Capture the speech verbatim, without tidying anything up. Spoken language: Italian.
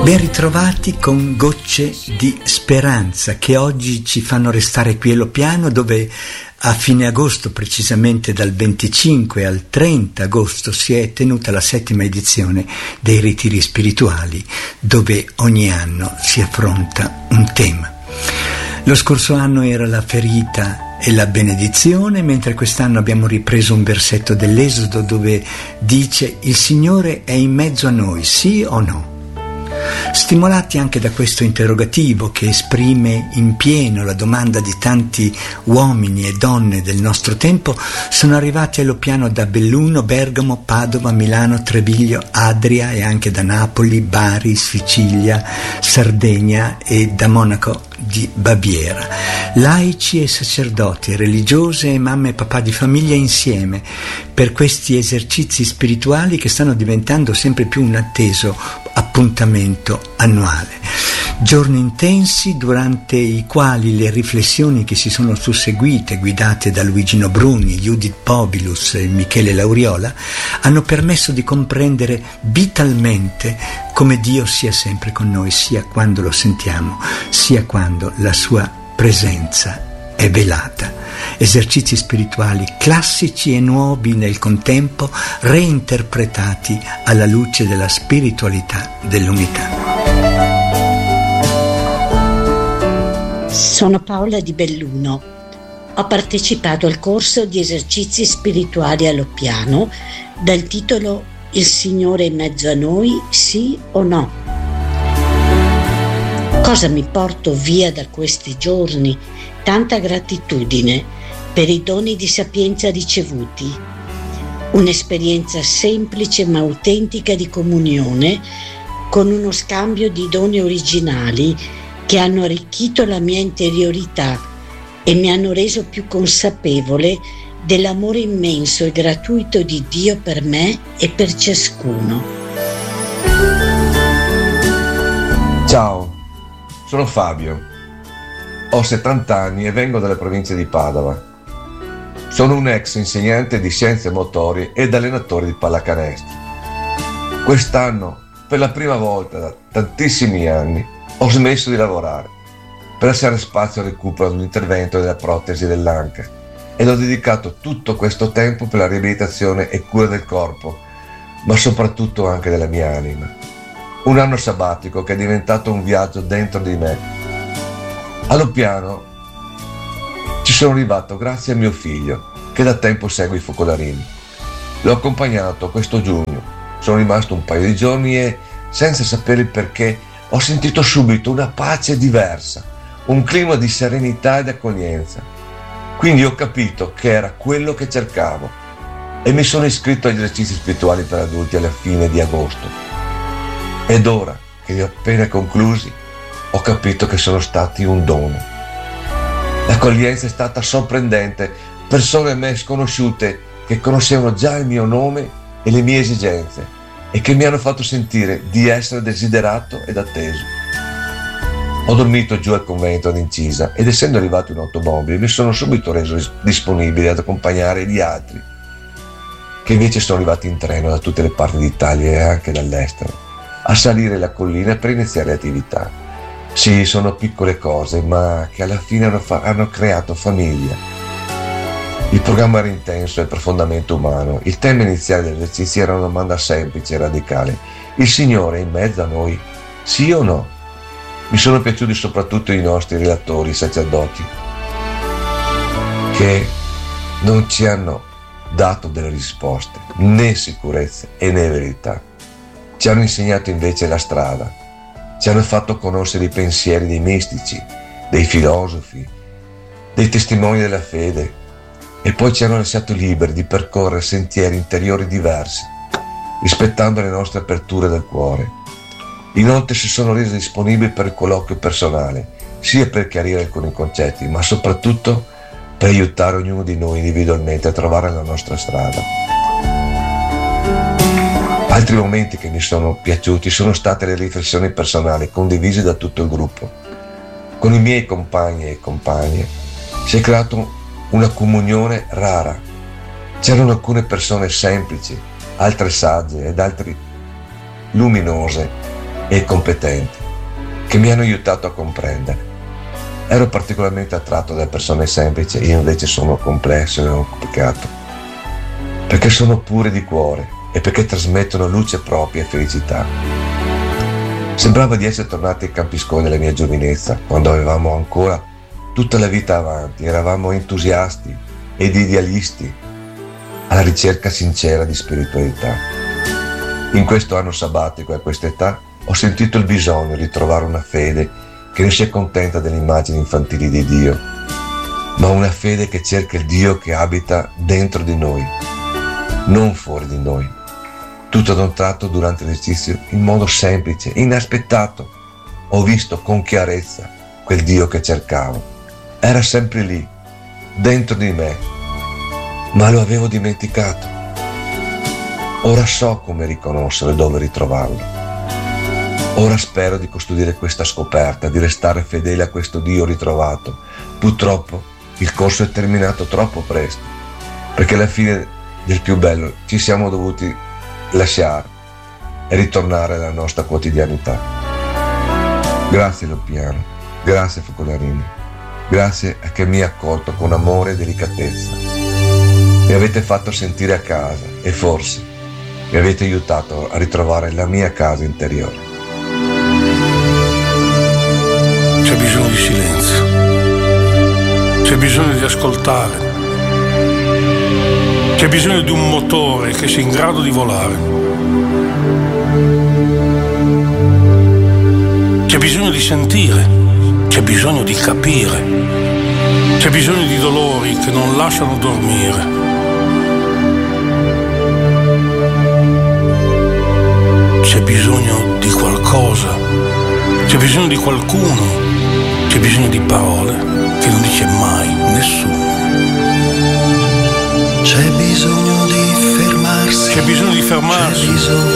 Ben ritrovati con Gocce di Speranza, che oggi ci fanno restare qui a Loppiano, dove a fine agosto, precisamente dal venticinque al trenta agosto, si è tenuta la settima edizione dei ritiri spirituali, dove ogni anno si affronta un tema. Lo scorso anno era la ferita e la benedizione, mentre quest'anno abbiamo ripreso un versetto dell'Esodo dove dice: il Signore è in mezzo a noi, sì o no? Stimolati anche da questo interrogativo che esprime in pieno la domanda di tanti uomini e donne del nostro tempo, sono arrivati a Loppiano da Belluno, Bergamo, Padova, Milano, Treviglio, Adria e anche da Napoli, Bari, Sicilia, Sardegna e da Monaco di Baviera. Laici e sacerdoti, religiose e mamme e papà di famiglia insieme per questi esercizi spirituali che stanno diventando sempre più un atteso appuntamento annuale. Giorni intensi durante i quali le riflessioni che si sono susseguite, guidate da Luigino Bruni, Judith Pobilus e Michele Lauriola, hanno permesso di comprendere vitalmente come Dio sia sempre con noi, sia quando lo sentiamo, sia quando la sua presenza è velata. Esercizi spirituali classici e nuovi nel contempo, reinterpretati alla luce della spiritualità dell'unità. Sono Paola di Belluno. Ho partecipato al corso di esercizi spirituali a Loppiano dal titolo Il Signore è in mezzo a noi, sì o no? Cosa mi porto via da questi giorni? Tanta gratitudine per i doni di sapienza ricevuti, un'esperienza semplice ma autentica di comunione con uno scambio di doni originali che hanno arricchito la mia interiorità e mi hanno reso più consapevole dell'amore immenso e gratuito di Dio per me e per ciascuno. Ciao, sono Fabio. Ho settanta anni e vengo dalla provincia di Padova. Sono un ex insegnante di scienze motorie ed allenatore di pallacanestro. Quest'anno, per la prima volta da tantissimi anni, ho smesso di lavorare per lasciare spazio al recupero di un intervento della protesi dell'anca ed ho dedicato tutto questo tempo per la riabilitazione e cura del corpo, ma soprattutto anche della mia anima. Un anno sabbatico che è diventato un viaggio dentro di me. A Loppiano ci sono arrivato grazie a mio figlio, che da tempo segue i focolarini. L'ho accompagnato questo giugno, sono rimasto un paio di giorni e, senza sapere il perché, ho sentito subito una pace diversa, un clima di serenità ed accoglienza. Quindi ho capito che era quello che cercavo e mi sono iscritto agli esercizi spirituali per adulti alla fine di agosto. Ed ora che li ho appena conclusi, ho capito che sono stati un dono. L'accoglienza è stata sorprendente, persone a me sconosciute che conoscevano già il mio nome e le mie esigenze e che mi hanno fatto sentire di essere desiderato ed atteso. Ho dormito giù al convento ad Incisa ed essendo arrivato in automobile mi sono subito reso disponibile ad accompagnare gli altri che invece sono arrivati in treno da tutte le parti d'Italia e anche dall'estero a salire la collina per iniziare le attività. Sì, sono piccole cose, ma che alla fine hanno, fa- hanno creato famiglia. Il programma era intenso e profondamente umano. Il tema iniziale degli esercizi era una domanda semplice e radicale. Il Signore è in mezzo a noi, sì o no? Mi sono piaciuti soprattutto i nostri relatori, i sacerdoti, che non ci hanno dato delle risposte, né sicurezze e né verità. Ci hanno insegnato invece la strada. Ci hanno fatto conoscere i pensieri dei mistici, dei filosofi, dei testimoni della fede e poi ci hanno lasciato liberi di percorrere sentieri interiori diversi, rispettando le nostre aperture del cuore. Inoltre si sono resi disponibili per il colloquio personale, sia per chiarire alcuni concetti, ma soprattutto per aiutare ognuno di noi individualmente a trovare la nostra strada. Altri momenti che mi sono piaciuti sono state le riflessioni personali condivise da tutto il gruppo. Con i miei compagni e compagne si è creato una comunione rara. C'erano alcune persone semplici, altre sagge ed altre luminose, e competenti che mi hanno aiutato a comprendere. Ero particolarmente attratto dalle persone semplici, io invece sono complesso e complicato, perché sono pure di cuore e perché trasmettono luce propria e felicità. Sembrava di essere tornati ai campiscoli della mia giovinezza, quando avevamo ancora tutta la vita avanti, eravamo entusiasti ed idealisti alla ricerca sincera di spiritualità. In questo anno sabbatico e a questa età ho sentito il bisogno di trovare una fede che non si accontenta delle immagini infantili di Dio, ma una fede che cerca il Dio che abita dentro di noi, non fuori di noi. Tutto ad un tratto, durante l'esercizio, in modo semplice, inaspettato, ho visto con chiarezza quel Dio che cercavo. Era sempre lì, dentro di me, ma lo avevo dimenticato. Ora so come riconoscerlo e dove ritrovarlo. Ora spero di custodire questa scoperta, di restare fedele a questo Dio ritrovato. Purtroppo il corso è terminato troppo presto, perché alla fine del più bello ci siamo dovuti lasciare e ritornare alla nostra quotidianità. Grazie Loppiano, grazie Focolarini, grazie a che mi ha accolto con amore e delicatezza. Mi avete fatto sentire a casa e forse mi avete aiutato a ritrovare la mia casa interiore. C'è bisogno di silenzio, c'è bisogno di ascoltare, c'è bisogno di un motore che sia in grado di volare, c'è bisogno di sentire, c'è bisogno di capire, c'è bisogno di dolori che non lasciano dormire. C'è bisogno di qualcosa, c'è bisogno di qualcuno, c'è bisogno di parole che non dice mai nessuno. C'è bisogno di fermarsi, c'è bisogno di fermarsi, c'è bisogno